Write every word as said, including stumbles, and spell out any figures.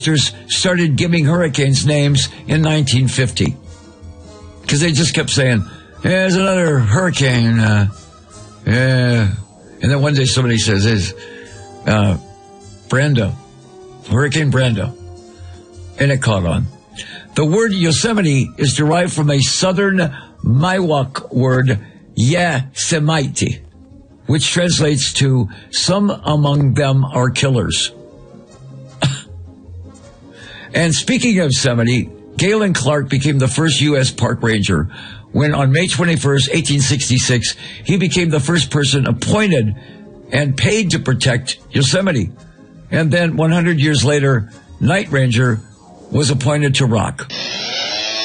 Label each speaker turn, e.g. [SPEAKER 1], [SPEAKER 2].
[SPEAKER 1] started giving hurricanes names in nineteen fifty. Because they just kept saying, yeah, there's another hurricane. Uh, yeah. And then one day somebody says, it's uh, Brando, Hurricane Brando. And it caught on. The word Yosemite is derived from a southern Miwok word, Yosemite, which translates to some among them are killers. And speaking of Yosemite, Galen Clark became the first U S park ranger when on May twenty-first, eighteen sixty-six, he became the first person appointed and paid to protect Yosemite. And then one hundred years later, Night Ranger was appointed to Rock.